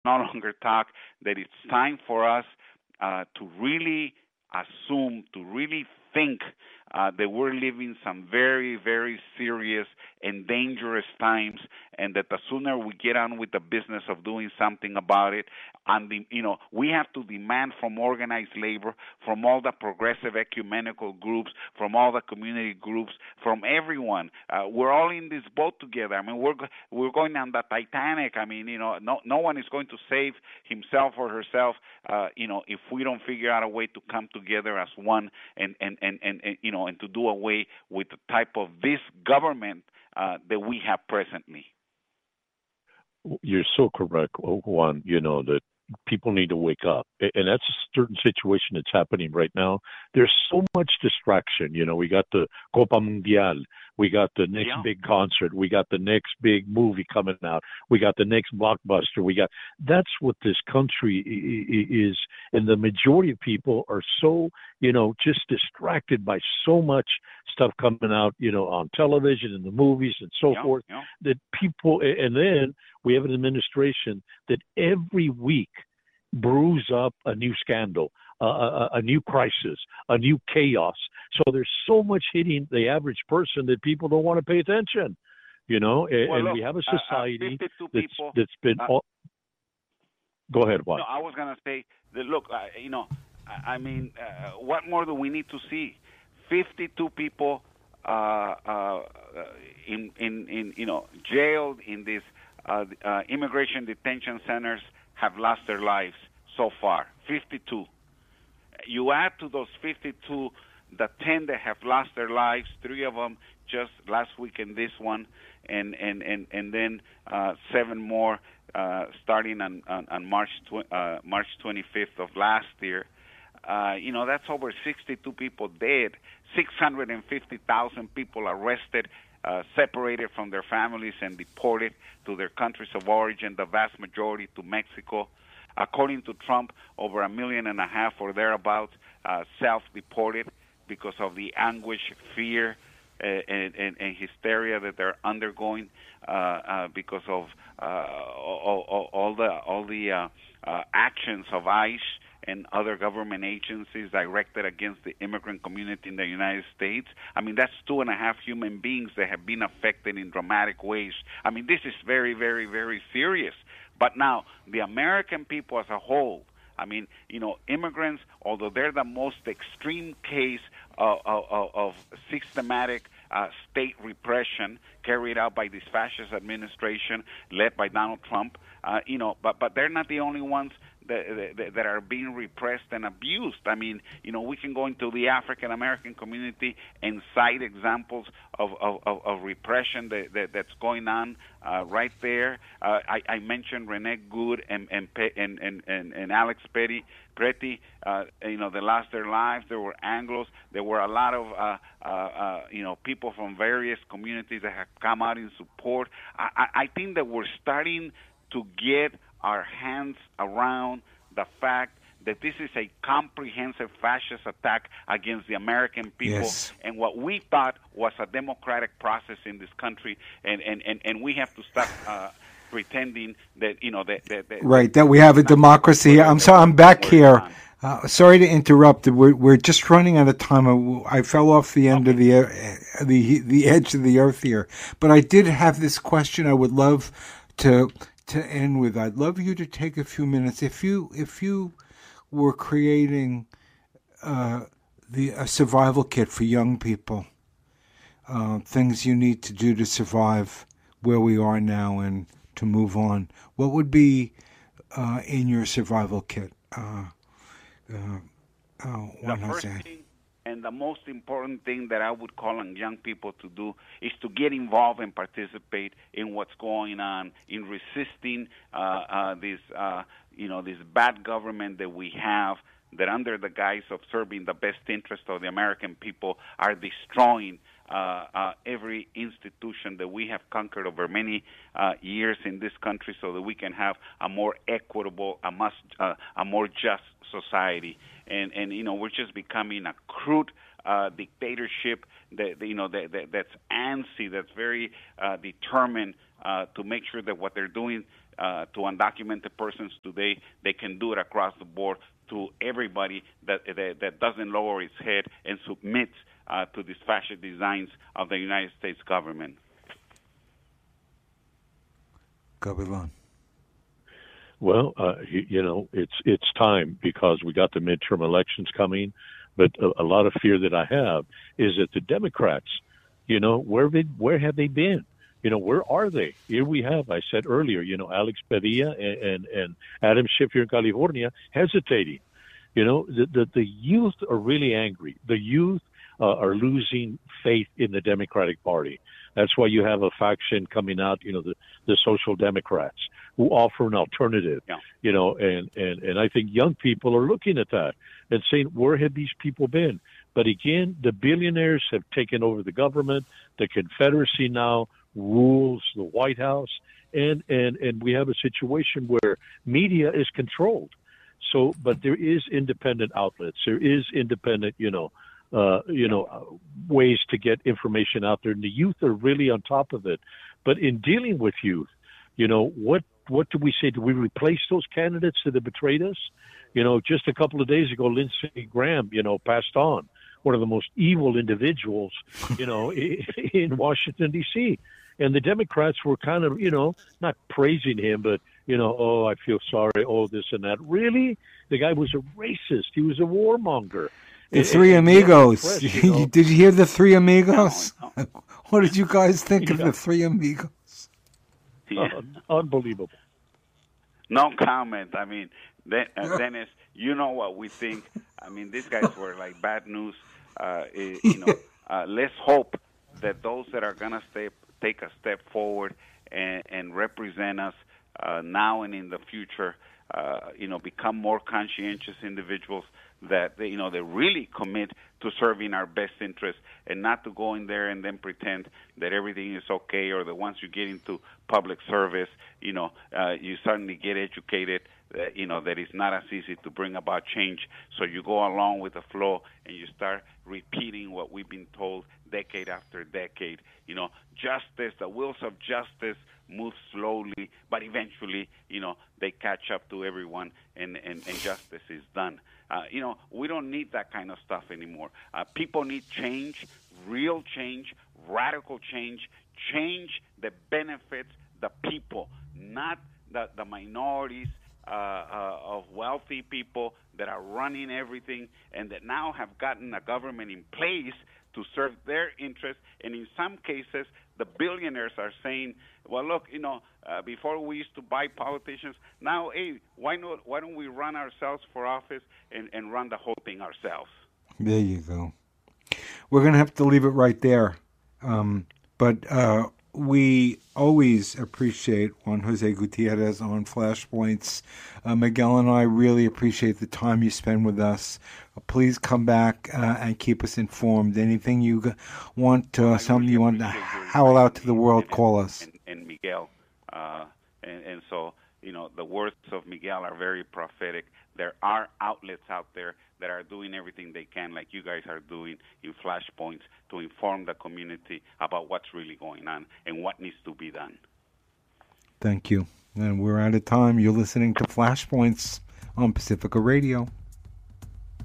no longer talk, that it's time for us to really assume, to really think that we're living some very, very serious and dangerous times, and that the sooner we get on with the business of doing something about it, we have to demand from organized labor, from all the progressive ecumenical groups, from all the community groups, from everyone. We're all in this boat together. I mean, we're going on the Titanic. I mean, no one is going to save himself or herself, if we don't figure out a way to come together as one, and to do away with the type of this government that we have presently. You're so correct, Juan. That people need to wake up, and that's a certain situation that's happening right now. There's so much distraction. We got the Copa Mundial, we got the next big concert, we got the next big movie coming out, we got the next blockbuster. That's what this country is, and the majority of people are so just distracted by so much stuff coming out, on television and the movies and so forth, that people, and then we have an administration that every week brews up a new scandal, a new crisis, a new chaos. So there's so much hitting the average person that people don't want to pay attention, and look, we have a society people, that's been. Go ahead, Juan. No, I was going to say that, look, what more do we need to see? 52 people in jailed in these immigration detention centers have lost their lives so far. 52. You add to those 52 the 10 that have lost their lives, 3 of them just last week and this one, and then 7 more starting on March 25th of last year. That's over 62 people dead, 650,000 people arrested, separated from their families and deported to their countries of origin, the vast majority to Mexico. According to Trump, over 1.5 million or thereabouts self-deported because of the anguish, fear, and hysteria that they're undergoing because of all the actions of ICE and other government agencies directed against the immigrant community in the United States. I mean, that's 2.5 human beings that have been affected in dramatic ways. I mean, this is very, very, very serious. But now, the American people as a whole, I mean, immigrants, although they're the most extreme case of systematic state repression carried out by this fascist administration led by Donald Trump, but they're not the only ones that are being repressed and abused. I mean, we can go into the African American community and cite examples of repression that's going on right there. I mentioned Rene Good and Alex Petty. They lost their lives. There were Anglos. There were a lot of people from various communities that have come out in support. I think that we're starting to get our hands around the fact that this is a comprehensive fascist attack against the American people, and what we thought was a democratic process in this country, and we have to stop pretending that that we have a democracy. I'm sorry, I'm back here. Sorry to interrupt. We're just running out of time. I fell off the end of the edge of the earth here, but I did have this question. I would love to end with. I'd love you to take a few minutes. If you were creating a survival kit for young people, things you need to do to survive where we are now and to move on, what would be in your survival kit? The first thing and the most important thing that I would call on young people to do is to get involved and participate in what's going on, in resisting this bad government that we have, that under the guise of serving the best interest of the American people are destroying every institution that we have conquered over many years in this country, so that we can have a more equitable, a more just society. And we're just becoming a crude dictatorship that's antsy, that's very determined to make sure that what they're doing to undocumented persons today, they can do it across the board to everybody that doesn't lower its head and submits to these fascist designs of the United States government. Gavilan. Well, it's time because we got the midterm elections coming, but a lot of fear that I have is that the Democrats, where have they been? Where are they? Here we have, I said earlier, Alex Padilla and Adam Schiff here in California hesitating. The youth are really angry. The youth are losing faith in the Democratic Party. That's why you have a faction coming out, the Social Democrats, who offer an alternative, and I think young people are looking at that and saying, where have these people been? But again, the billionaires have taken over the government. The Confederacy now rules the White House, and we have a situation where media is controlled. So, but there is independent outlets. There is independent, ways to get information out there, and the youth are really on top of it. But in dealing with youth, what do we say? Do we replace those candidates that have betrayed us? Just a couple of days ago, Lindsey Graham, passed on, one of the most evil individuals, in Washington, D.C. And the Democrats were kind of, not praising him, but, oh, I feel sorry, oh, this and that. Really? The guy was a racist. He was a warmonger. The Three Amigos. Did you hear the Three Amigos? No. What did you guys think of the Three Amigos? Unbelievable. No comment. I mean, Dennis, you know what we think. I mean, these guys were like bad news. Let's hope that those that are going to take a step forward and represent us now and in the future, become more conscientious individuals that they really commit to serving our best interests and not to go in there and then pretend that everything is okay, or that once you get into public service, you suddenly get educated, that it's not as easy to bring about change. So you go along with the flow and you start repeating what we've been told decade after decade. Justice, the wheels of justice move slowly, but eventually, they catch up to everyone and justice is done. We don't need that kind of stuff anymore. People need change, real change, radical change that benefits the people, not the minorities of wealthy people that are running everything and that now have gotten a government in place to serve their interests. And in some cases, the billionaires are saying, well, look, before we used to buy politicians, now, hey, why don't we run ourselves for office and run the whole thing ourselves? There you go. We're going to have to leave it right there. But we always appreciate Juan Jose Gutierrez on Flashpoints. Miguel and I really appreciate the time you spend with us. Please come back and keep us informed. Anything you want, something you want to howl out to the world, call us. And Miguel. And so, the words of Miguel are very prophetic. There are outlets out there that are doing everything they can, like you guys are doing in Flashpoints, to inform the community about what's really going on and what needs to be done. Thank you. And we're out of time. You're listening to Flashpoints on Pacifica Radio.